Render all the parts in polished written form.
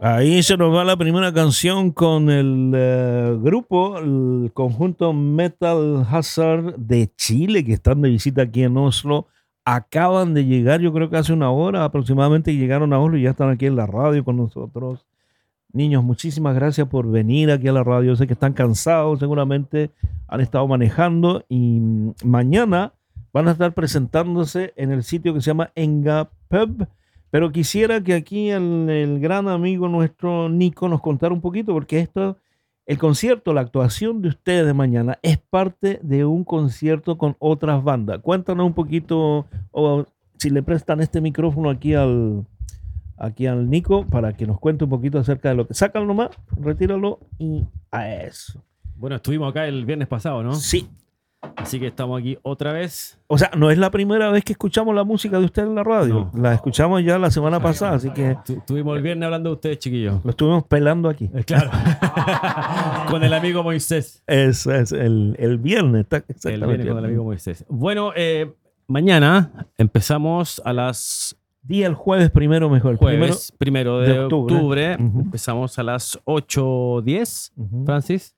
Ahí se nos va la primera canción con el grupo, el conjunto Metal Hazard de Chile, que están de visita aquí en Oslo. Acaban de llegar, yo creo que hace una hora aproximadamente llegaron a Oslo y ya están aquí en la radio con nosotros. Niños, muchísimas gracias por venir aquí a la radio. Yo sé que están cansados, seguramente han estado manejando y mañana van a estar presentándose en el sitio que se llama Enga Pub. Pero quisiera que aquí el gran amigo nuestro Nico nos contara un poquito, porque el concierto, la actuación de ustedes de mañana es parte de un concierto con otras bandas. Cuéntanos un poquito, o si le prestan este micrófono aquí al Nico para que nos cuente un poquito acerca de lo que... Sácalo nomás, retíralo y a eso. Bueno, estuvimos acá el viernes pasado, ¿no? Sí. Así que estamos aquí otra vez. O sea, no es la primera vez que escuchamos la música de usted en la radio. No. La escuchamos ya la semana pasada, así que Estuvimos el viernes hablando de ustedes, chiquillos. lo estuvimos pelando aquí. Claro. Con el amigo Moisés. Eso es el viernes. El viernes con el amigo Moisés. Bueno, mañana empezamos a las... Día el jueves primero mejor. Jueves primero de octubre. Uh-huh. Empezamos a las 8:10, Francis.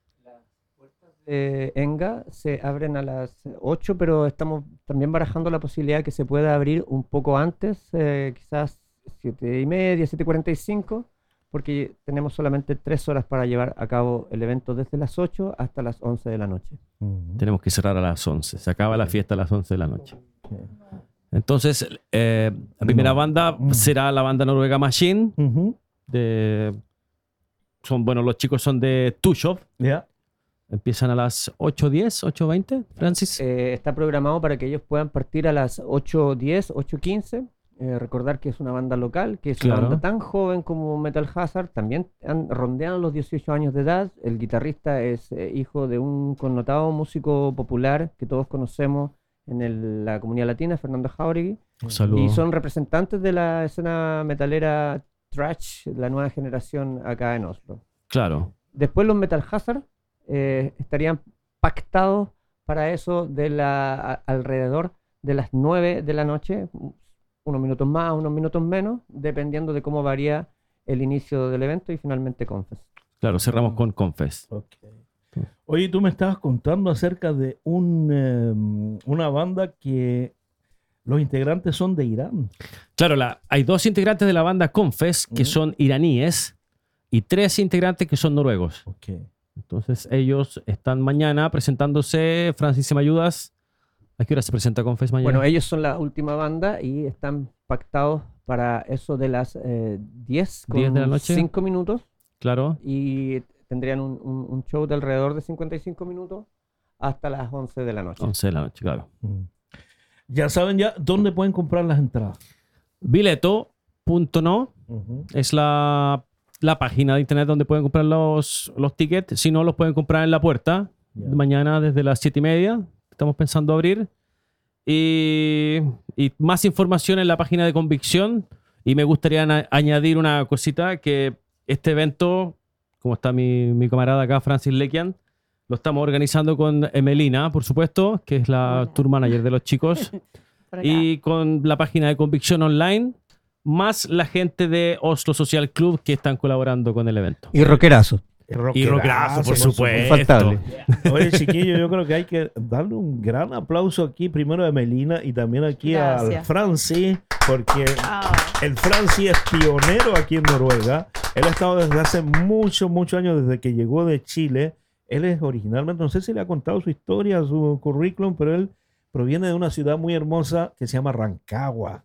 Enga se abren a las 8, pero estamos también barajando la posibilidad de que se pueda abrir un poco antes, quizás 7:30, 7:45, porque tenemos solamente 3 horas para llevar a cabo el evento desde las 8 hasta las 11 de la noche. Tenemos que cerrar a las 11. Se acaba la fiesta a las 11 de la noche. Entonces, la primera banda será la banda noruega Machine. Los chicos son de Tushov. Yeah. Empiezan a las 8:10, 8:20, Francis. Está programado para que ellos puedan partir a las 8:10, 8:15. Recordar que es una banda local, que es una banda tan joven como Metal Hazard. También rondean los 18 años de edad. El guitarrista es hijo de un connotado músico popular que todos conocemos en la comunidad latina, Fernando Jauregui. Un saludo. Y son representantes de la escena metalera thrash, la nueva generación acá en Oslo. Claro. Después los Metal Hazard estarían pactados para eso alrededor de las 9 de la noche, unos minutos más, unos minutos menos, dependiendo de cómo varía el inicio del evento y finalmente Confess. Claro, cerramos con Confess. Okay. Oye, tú me estabas contando acerca de una banda que los integrantes son de Irán. Claro, hay 2 integrantes de la banda Confess que son iraníes y 3 integrantes que son noruegos. Okay. Entonces ellos están mañana presentándose. Francis, ¿se me ayudas? ¿A qué hora se presenta Confess mañana? Bueno, ellos son la última banda y están pactados para eso de las 10 con 10 de la noche. 5 minutos. Claro. Y tendrían un show de alrededor de 55 minutos hasta las 11 de la noche. 11 de la noche, claro. Ya saben ya dónde pueden comprar las entradas. Bileto.no es la página de internet donde pueden comprar los tickets. Si no, los pueden comprar en la puerta. Mañana desde las 7:30. Estamos pensando abrir. Y más información en la página de Convicción. Y me gustaría añadir una cosita, que este evento, como está mi camarada acá, Francis Lekian, lo estamos organizando con Emelina, por supuesto, que es la tour manager de los chicos. Y con la página de Convicción Online, más la gente de Oslo Social Club que están colaborando con el evento. Y rockerazo. Y rockerazo, por supuesto. Infaltable. Oye, chiquillo, yo creo que hay que darle un gran aplauso aquí, primero a Melina y también aquí al Francis, porque el Francis es pionero aquí en Noruega. Él ha estado desde hace muchos años, desde que llegó de Chile. Él es originalmente, no sé si le ha contado su historia, su currículum, pero él proviene de una ciudad muy hermosa que se llama Rancagua,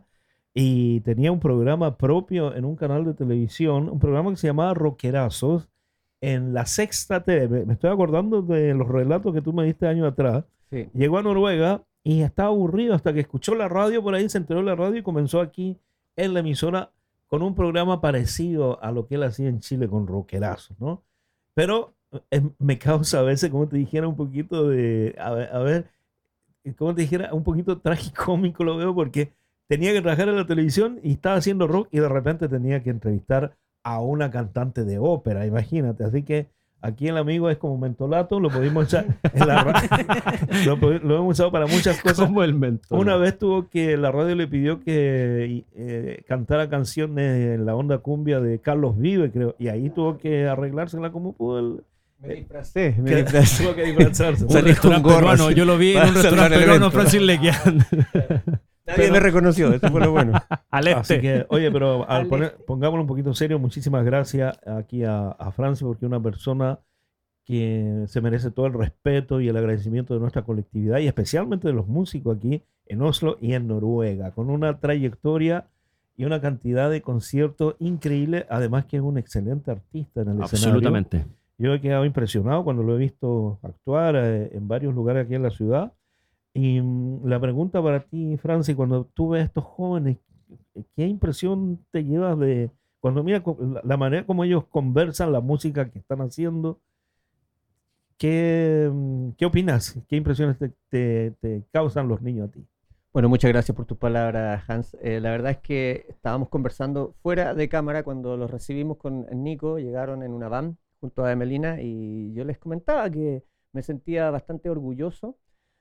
y tenía un programa propio en un canal de televisión, un programa que se llamaba Rockerazos, en la Sexta TV. Me estoy acordando de los relatos que tú me diste años atrás. Sí. Llegó a Noruega y estaba aburrido hasta que escuchó la radio por ahí, se enteró de la radio y comenzó aquí en la emisora con un programa parecido a lo que él hacía en Chile con Rockerazos, ¿no? Pero me causa a veces, como te dijera, un poquito de... A ver, como te dijera, un poquito tragicómico lo veo, porque tenía que trabajar en la televisión y estaba haciendo rock y de repente tenía que entrevistar a una cantante de ópera, imagínate. Así que Aquí el amigo es como mentolato, lo pudimos usar en la radio. Lo hemos usado para muchas cosas. Como el mentolato. Una vez la radio le pidió que cantara canciones en la onda cumbia de Carlos Vive, creo, y ahí tuvo que arreglársela como pudo. Me disfracé. Tuvo que disfrazarse. Un restaurante peruano, yo lo vi en un restaurante peruano, Francis Lequian. Nadie me reconoció, eso fue lo bueno. Al este. Así que, oye, pero pongámoslo un poquito serio, muchísimas gracias aquí a Francis, porque una persona que se merece todo el respeto y el agradecimiento de nuestra colectividad y especialmente de los músicos aquí en Oslo y en Noruega, con una trayectoria y una cantidad de conciertos increíble, además que es un excelente artista en el escenario. Absolutamente. Yo he quedado impresionado cuando lo he visto actuar en varios lugares aquí en la ciudad. Y la pregunta para ti, Francis, cuando tú ves a estos jóvenes, ¿qué impresión te llevas de cuando mira la manera como ellos conversan, la música que están haciendo? ¿Qué opinas? ¿Qué impresiones te causan los niños a ti? Bueno, muchas gracias por tus palabras, Hans. La verdad es que estábamos conversando fuera de cámara cuando los recibimos con Nico, llegaron en una van junto a Emelina y yo les comentaba que me sentía bastante orgulloso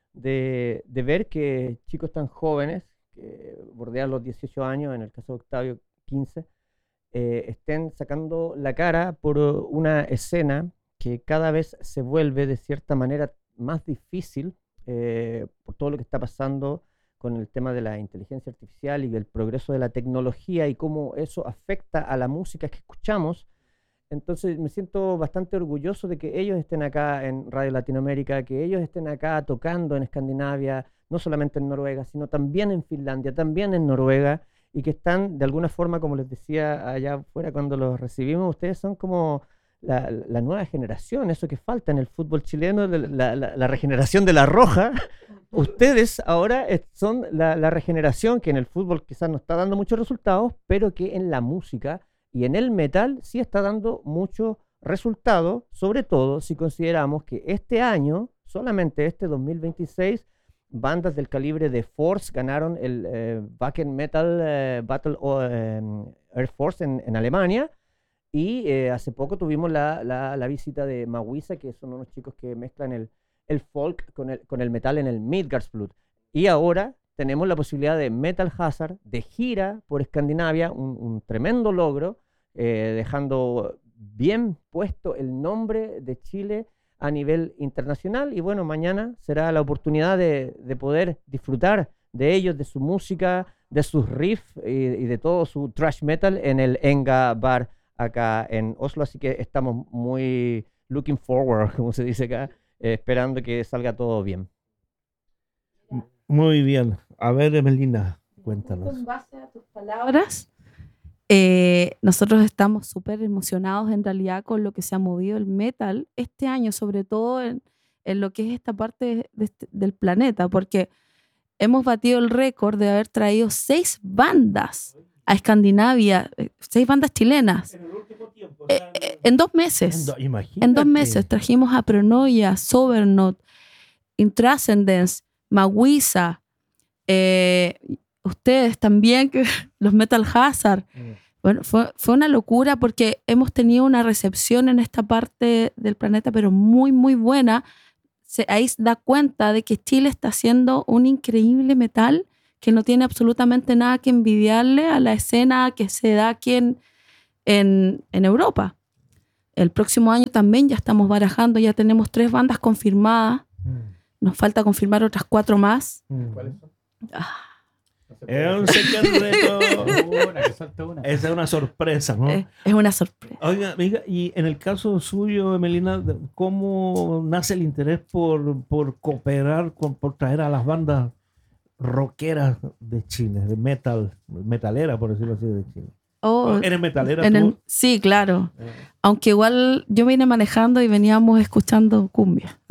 de ver que chicos tan jóvenes, que bordean los 18 años, en el caso de Octavio 15, estén sacando la cara por una escena que cada vez se vuelve de cierta manera más difícil por todo lo que está pasando con el tema de la inteligencia artificial y del progreso de la tecnología y cómo eso afecta a la música que escuchamos. Entonces me siento bastante orgulloso de que ellos estén acá en Radio Latinoamérica, que ellos estén acá tocando en Escandinavia, no solamente en Noruega, sino también en Finlandia, también en Noruega, y que están de alguna forma, como les decía allá afuera cuando los recibimos, ustedes son como la nueva generación, eso que falta en el fútbol chileno, la regeneración de la roja. Ustedes ahora son la regeneración que en el fútbol quizás no está dando muchos resultados, pero que en la música y en el metal sí está dando mucho resultado, sobre todo si consideramos que este año, solamente este 2026, bandas del calibre de Force ganaron el Wacken Metal Battle Air Force en Alemania, y hace poco tuvimos la visita de Mawisa, que son unos chicos que mezclan el folk con el metal en el Midgårdsflot. Y ahora tenemos la posibilidad de Metal Hazard, de gira por Escandinavia, un tremendo logro, dejando bien puesto el nombre de Chile a nivel internacional. Y bueno, mañana será la oportunidad de poder disfrutar de ellos, de su música, de sus riffs y de todo su thrash metal en el Enga Bar acá en Oslo. Así que estamos muy looking forward, como se dice acá, esperando que salga todo bien. Muy bien. A ver, Emelina, cuéntanos. En base a tus palabras, nosotros estamos súper emocionados en realidad con lo que se ha movido el metal este año, sobre todo en lo que es esta parte del planeta, porque hemos batido el récord de haber traído 6 bandas a Escandinavia, 6 bandas chilenas. En el último tiempo, en 2 meses. En 2 meses trajimos a Pronoia, Sobernot, Intrascendence, Mawisa, ustedes también, los Metal Hazard. Bueno, fue una locura porque hemos tenido una recepción en esta parte del planeta, pero muy, muy buena. Ahí se da cuenta de que Chile está haciendo un increíble metal que no tiene absolutamente nada que envidiarle a la escena que se da aquí en Europa. El próximo año también ya estamos barajando, ya tenemos 3 bandas confirmadas. Nos falta confirmar otras 4 más. ¿Cuáles son? Es un secreto. Esa es una sorpresa, ¿no? Es una sorpresa. Oiga, y en el caso suyo, Emelina, ¿cómo nace el interés por cooperar, por traer a las bandas rockeras de Chile, de metalera, por decirlo así, de Chile? ¿Eres metalera tú? Sí, claro. Aunque igual yo vine manejando y veníamos escuchando cumbia.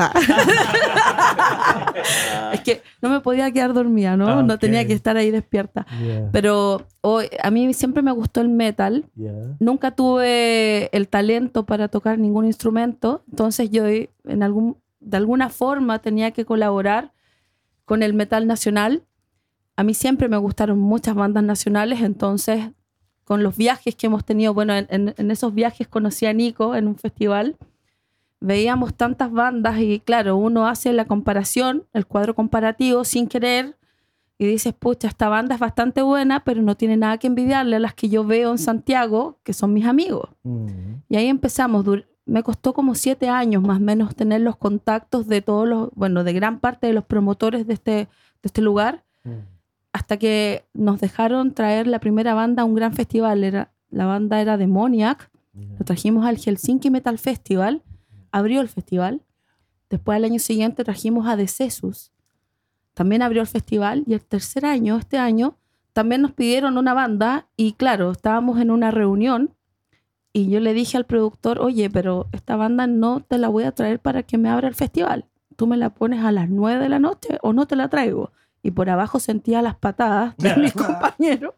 Es que no me podía quedar dormida, ¿no? Okay. No tenía que estar ahí despierta. Yeah. Pero a mí siempre me gustó el metal. Yeah. Nunca tuve el talento para tocar ningún instrumento. Entonces yo de alguna forma tenía que colaborar con el metal nacional. A mí siempre me gustaron muchas bandas nacionales, entonces con los viajes que hemos tenido, bueno, en esos viajes conocí a Nico en un festival veíamos tantas bandas y claro, uno hace la comparación, el cuadro comparativo sin querer y dices, pucha, esta banda es bastante buena, pero no tiene nada que envidiarle a las que yo veo en Santiago, que son mis amigos. Y ahí empezamos. Me costó como 7 años más o menos tener los contactos de todos los, bueno, de gran parte de los promotores de este lugar, hasta que nos dejaron traer la primera banda a un gran festival. La banda era Demoniac, lo trajimos al Helsinki Metal Festival, abrió el festival. Después al año siguiente trajimos a Decesus, también abrió el festival, y el tercer año, este año, también nos pidieron una banda, y claro, estábamos en una reunión, y yo le dije al productor, oye, pero esta banda no te la voy a traer para que me abra el festival. Tú me la pones a las 9 de la noche o no te la traigo. Y por abajo sentía las patadas de mis compañeros.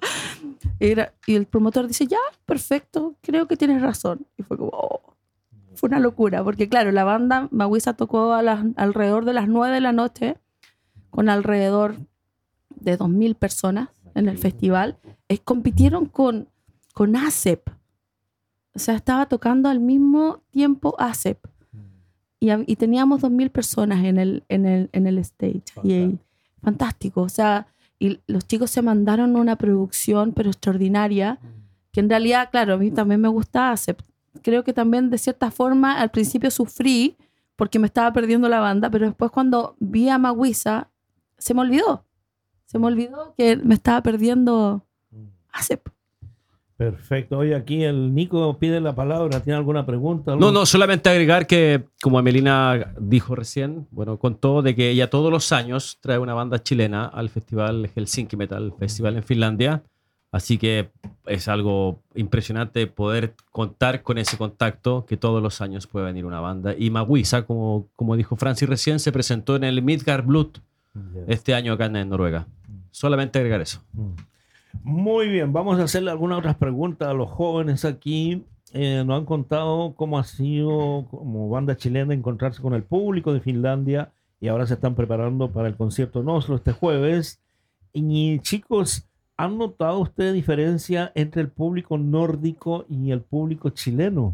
Y el promotor dice, ya, perfecto, creo que tienes razón. Y fue como, oh, fue una locura, porque claro, la banda Maguisa tocó alrededor de las 9 de la noche, con alrededor de 2.000 personas en el festival. Compitieron con ASEP. O sea, estaba tocando al mismo tiempo ASEP. Y teníamos 2.000 personas en el stage. Y fantástico. O sea, y los chicos se mandaron una producción, pero extraordinaria, que en realidad, claro, a mí también me gusta ASEP. Creo que también, de cierta forma, al principio sufrí porque me estaba perdiendo la banda, pero después cuando vi a Maguisa, se me olvidó. Se me olvidó que me estaba perdiendo ASEP. Perfecto. Oye, aquí el Nico pide la palabra. ¿Tiene alguna pregunta? No, solamente agregar que, como Amelina dijo recién, bueno, contó de que ella todos los años trae una banda chilena al festival Helsinki Metal Festival en Finlandia. Así que es algo impresionante poder contar con ese contacto, que todos los años puede venir una banda. Y Maguisa, como dijo Francis recién, se presentó en el Midgard Blood este año acá en Noruega. Solamente agregar eso. Muy bien, vamos a hacerle algunas otras preguntas a los jóvenes aquí. Nos han contado cómo ha sido como banda chilena encontrarse con el público de Finlandia, y ahora se están preparando para el concierto en Oslo este jueves. Y chicos, ¿han notado ustedes diferencia entre el público nórdico y el público chileno?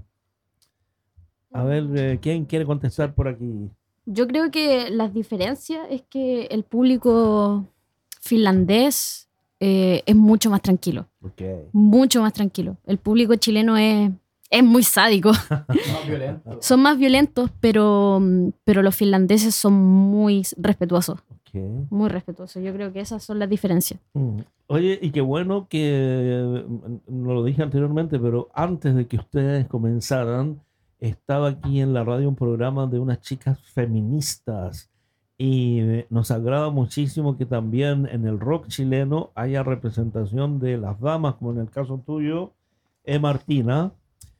A ver, ¿quién quiere contestar por aquí? Yo creo que la diferencia es que el público finlandés es mucho más tranquilo. Mucho más tranquilo. El público chileno es muy sádico. Son más violentos, pero los finlandeses son muy respetuosos. Muy respetuosos. Yo creo que esas son las diferencias. Oye, y qué bueno que, no lo dije anteriormente, pero antes de que ustedes comenzaran, estaba aquí en la radio un programa de unas chicas feministas. Y nos agrada muchísimo que también en el rock chileno haya representación de las damas, como en el caso tuyo, Martina.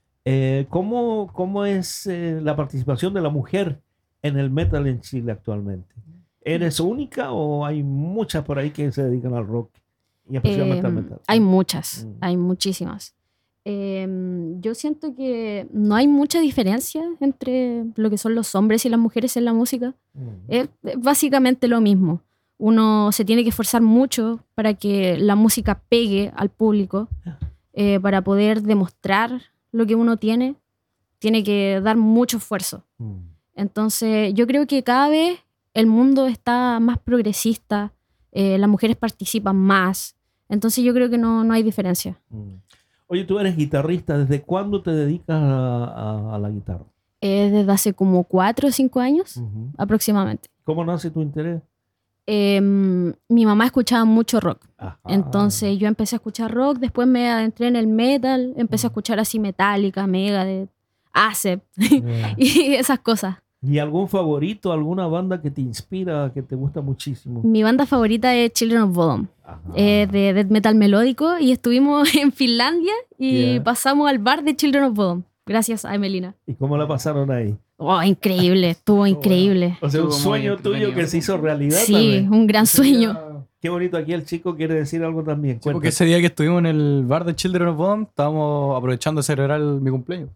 ¿Cómo es la participación de la mujer en el metal en Chile actualmente? ¿Eres única o hay muchas por ahí que se dedican al rock y especialmente al metal? Hay muchas, hay muchísimas. Yo siento que no hay mucha diferencia entre lo que son los hombres y las mujeres en la música. Es básicamente lo mismo. Uno se tiene que esforzar mucho para que la música pegue al público, para poder demostrar lo que uno tiene que dar mucho esfuerzo. Entonces yo creo que cada vez el mundo está más progresista, las mujeres participan más, entonces yo creo que no hay diferencia. Oye, tú eres guitarrista. ¿Desde cuándo te dedicas a la guitarra? Desde hace como 4 o 5 años aproximadamente. ¿Cómo nace tu interés? Mi mamá escuchaba mucho rock. Ajá. Entonces yo empecé a escuchar rock, después me adentré en el metal, empecé a escuchar así Metallica, Megadeth, ASEP y esas cosas. ¿Y algún favorito, alguna banda que te inspira, que te gusta muchísimo? Mi banda favorita es Children of Bodom, de death metal melódico, y estuvimos en Finlandia y pasamos al bar de Children of Bodom, gracias a Emelina. ¿Y cómo la pasaron ahí? Oh, increíble, estuvo increíble. O sea, un sueño tuyo que se hizo realidad. Sí, también. Un gran sueño. Qué bonito, aquí el chico quiere decir algo también. Sí, porque ese día que estuvimos en el bar de Children of Bodom, estábamos aprovechando de celebrar mi cumpleaños.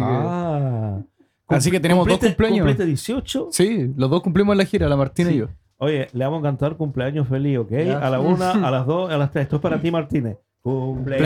Así que tenemos 2 cumpleaños. ¿Cumpliste 18? Sí, los 2 cumplimos en la gira, la Martina y yo. Oye, le vamos a cantar cumpleaños feliz, ¿ok? A la 1, a las 2, a las 3. Esto es para ti, Martínez. Cumpleaños